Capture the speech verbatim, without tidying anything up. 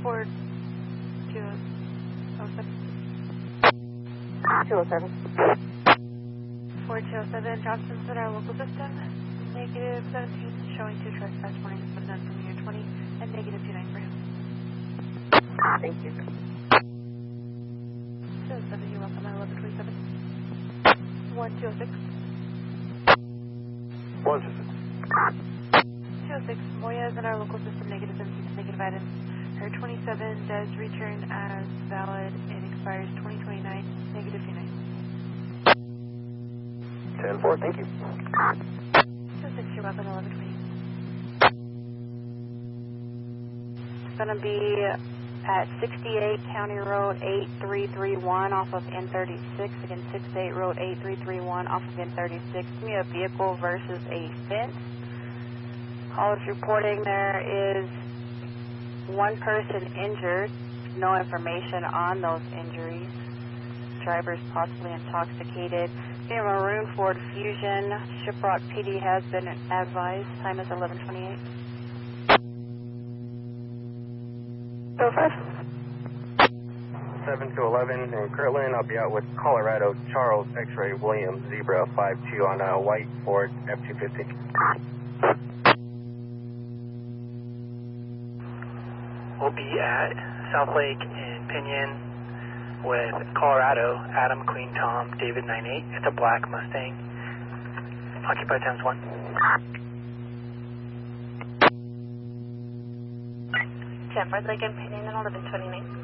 Ford two oh seven. two oh seven. Ford two oh seven, Johnson's in our local system. Negative seventeen, showing two trespass warnings, but none from year twenty, and negative two nine for him. Thank you. two oh seven, you're welcome, eleven twenty-seven. one two oh six. one two six. two oh six, Moya is in our local system, negative seventeen to negative items. Her twenty-seven does return as valid and expires twenty twenty-nine, negative two nine. ten four, thank you. two oh six, you're welcome, eleven twenty. It's going to be at sixty-eight County Road eight three three one off of N thirty-six. Again, sixty-eight Road eight three three one off of N thirty-six. Give me a vehicle versus a fence. Callers reporting there is one person injured. No information on those injuries. Driver's possibly intoxicated. A maroon Ford Fusion. Shiprock P D has been advised. Time is eleven twenty-eight. two oh five. seven to eleven in Kirtland. I'll be out with Colorado Charles X-Ray Williams Zebra five two on a white Ford F two fifty. We'll be at South Lake in Pinion with Colorado, Adam, Queen Tom, David nine eight. It's a black Mustang. Occupy times one. Jennifer Lake in Pinion and eleven twenty-nine.